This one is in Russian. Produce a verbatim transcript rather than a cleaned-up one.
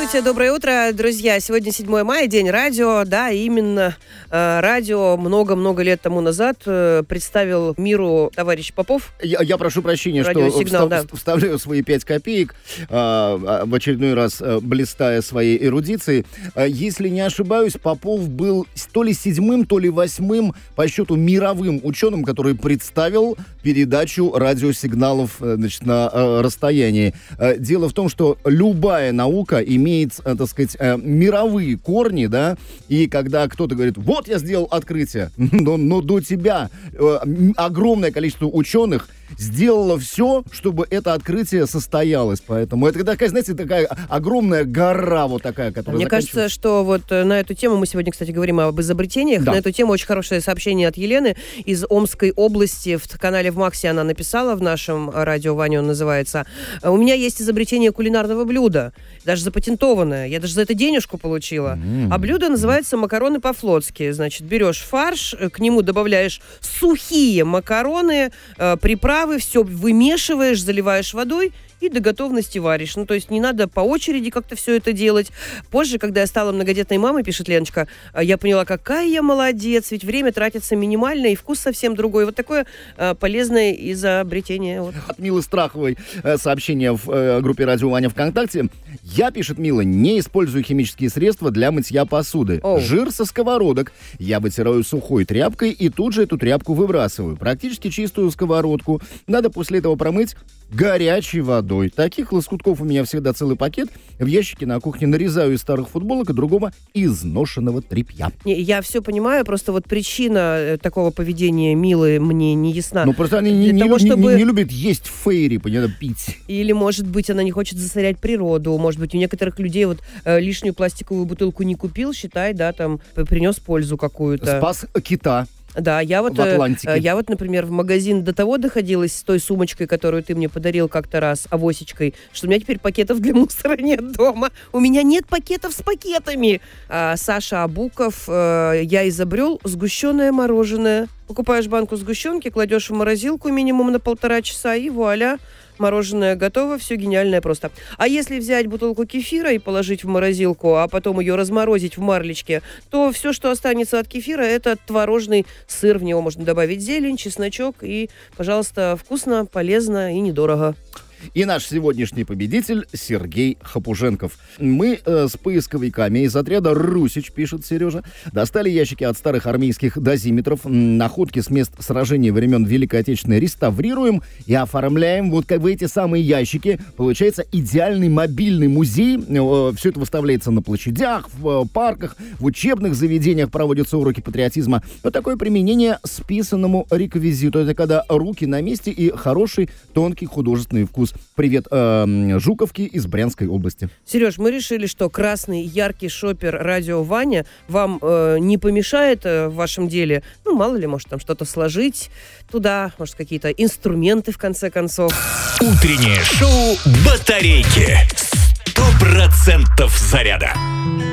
Здравствуйте, доброе утро, друзья. Сегодня седьмое мая, день радио. Да, именно э, радио много-много лет тому назад э, представил миру товарищ Попов. Я, я прошу прощения, что Радиосигнал, встав, да. вставляю свои пять копеек, э, в очередной раз э, блистая своей эрудицией. Э, если не ошибаюсь, Попов был то ли седьмым, то ли восьмым по счету мировым ученым, который представил передачу радиосигналов э, значит, на э, расстоянии. Э, дело в том, что любая наука имеет, э, так сказать, э, мировые корни, да, и когда кто-то говорит, вот я сделал открытие, но, но до тебя э, огромное количество ученых сделало все, чтобы это открытие состоялось. Поэтому это такая, знаете, такая огромная гора вот такая, которая Мне кажется, что вот на эту тему, мы сегодня, кстати, говорим об изобретениях, да. На эту тему очень хорошее сообщение от Елены из Омской области. В канале в Максе она написала, в нашем радио Ваня он называется. У меня есть изобретение кулинарного блюда, даже запатентованное. Я даже за это денежку получила. Mm-hmm. А блюдо называется макароны по-флотски. Значит, берешь фарш, к нему добавляешь сухие макароны, приправы, все вымешиваешь, заливаешь водой и до готовности варишь. Ну, то есть не надо по очереди как-то все это делать. Позже, когда я стала многодетной мамой, пишет Леночка, я поняла, какая я молодец, ведь время тратится минимально и вкус совсем другой. Вот такое э, полезное изобретение. Вот. От Милы Страховой э, сообщение в э, группе «Радио Ваня» ВКонтакте. Я, пишет Мила, не использую химические средства для мытья посуды. Оу. Жир со сковородок я вытираю сухой тряпкой и тут же эту тряпку выбрасываю. Практически чистую сковородку надо после этого промыть горячей водой. Таких лоскутков у меня всегда целый пакет. В ящике на кухне нарезаю из старых футболок и другого изношенного тряпья. Я все понимаю, просто вот причина такого поведения Милы мне не ясна. Ну, просто она не, не, того, не, чтобы... не, не любит есть фейри, понятно, пить. Или, может быть, она не хочет засорять природу. Может быть, у некоторых людей вот э, лишнюю пластиковую бутылку не купил, считай, да, там, принес пользу какую-то. Спас кита. Да, я вот, э, я вот, например, в магазин до того доходилась с той сумочкой, которую ты мне подарил как-то раз, авосечкой, что у меня теперь пакетов для мусора нет дома. У меня нет пакетов с пакетами. А, Саша Абуков, э, я изобрел сгущенное мороженое. Покупаешь банку сгущенки, кладешь в морозилку минимум на полтора часа, и вуаля, мороженое готово, все гениальное просто. А если взять бутылку кефира и положить в морозилку, а потом ее разморозить в марлечке, то все, что останется от кефира, это творожный сыр. В него можно добавить зелень, чесночок и, пожалуйста, вкусно, полезно и недорого. И наш сегодняшний победитель Сергей Хапуженков. Мы э, с поисковиками из отряда «Русич», пишет Сережа, достали ящики от старых армейских дозиметров, находки с мест сражений времен Великой Отечественной реставрируем и оформляем вот как в эти самые ящики. Получается идеальный мобильный музей. Э, все это выставляется на площадях, в э, парках, в учебных заведениях проводятся уроки патриотизма. Вот такое применение списанному реквизиту. Это когда руки на месте и хороший, тонкий художественный вкус. Привет, э, Жуковки из Брянской области. Сереж, мы решили, что красный яркий шопер радио Ваня вам э, не помешает э, в вашем деле. Ну, мало ли, может, там что-то сложить туда, может, какие-то инструменты, в конце концов. Утреннее шоу «Батарейки». Сто процентов заряда.